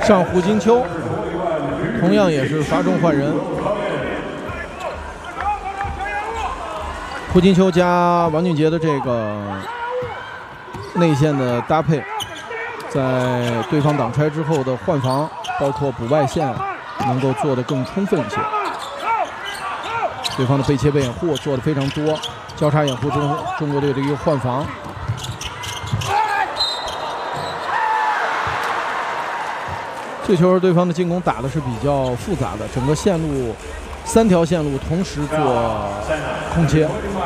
上胡金秋，同样也是罚中换人。胡金秋加王俊杰的这个内线的搭配，在对方挡拆之后的换防，包括补外线，能够做得更充分一些。对方的背切背掩护做得非常多，交叉掩护中，中国队的一个换防。这球对方的进攻打的是比较复杂的，整个线路3条线路同时做空切。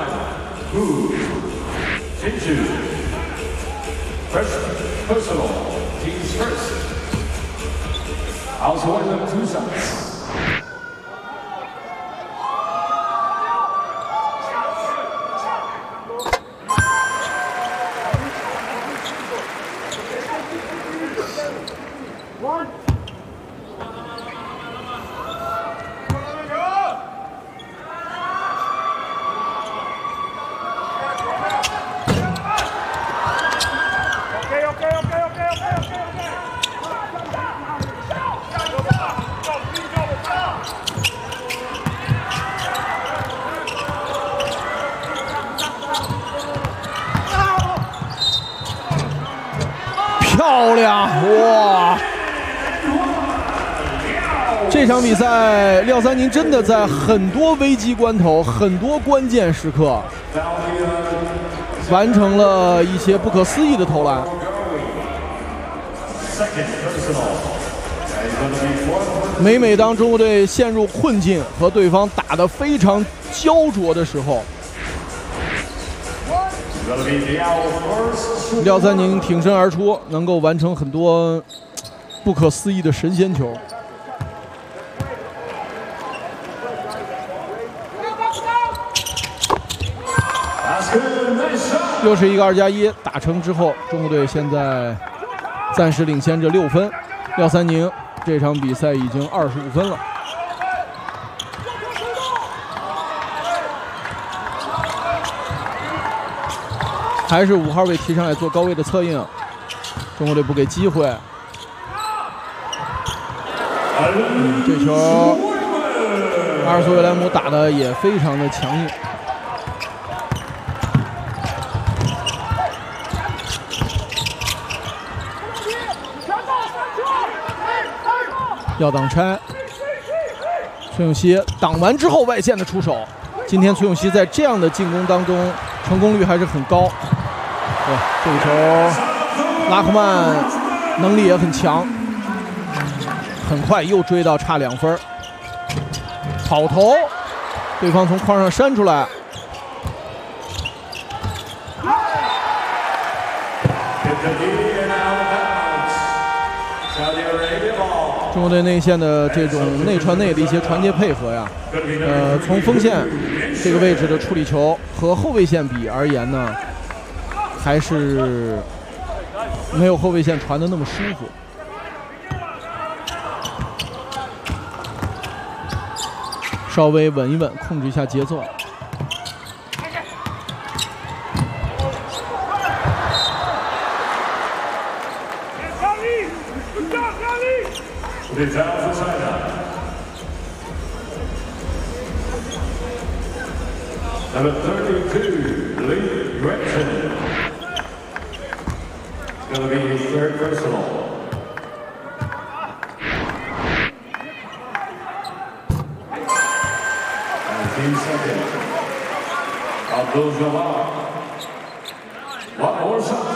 漂亮！哇！这场比赛，廖三宁真的在很多危机关头、很多关键时刻，完成了一些不可思议的投篮。每当中国队陷入困境和对方打得非常焦灼的时候，廖三宁挺身而出，能够完成很多不可思议的神仙球。又是一个2+1打成之后，中国队现在暂时领先着6分。廖三宁这场比赛已经25分了。还是5号位提上来做高位的策应，中国队不给机会。这球阿尔索维莱姆打的也非常的强硬。要挡拆，崔永熙挡完之后外线的出手。今天崔永熙在这样的进攻当中成功率还是很高。这个球拉克曼能力也很强，很快又追到差2分。跑投，对方从框上扇出来。中国队内线的这种内传内的一些传接配合呀，从锋线这个位置的处理球和后卫线比而言呢，还是没有后卫线传的那么舒服。稍微稳一稳，控制一下节奏。 Number 32, Lee Gretchen. It's going to be his 3rd personal. And 15 seconds. Abdul-Jabbar. One more shot.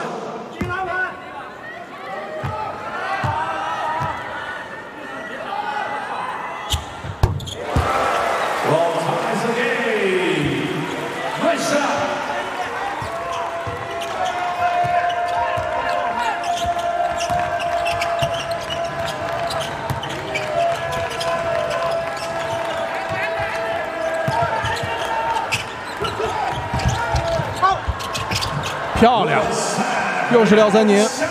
漂亮，又是廖三宁。